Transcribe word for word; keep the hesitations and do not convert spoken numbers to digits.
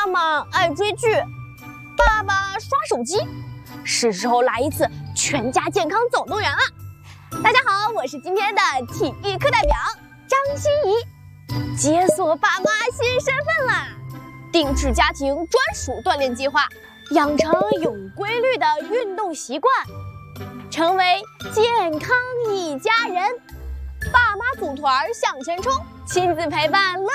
妈妈爱追剧，爸爸刷手机，是时候来一次全家健康总动员了。大家好，我是今天的体育课代表张欣怡，解锁爸妈新身份啦！定制家庭专属锻炼计划，养成有规律的运动习惯，成为健康一家人。爸妈组团向前冲，亲子陪伴乐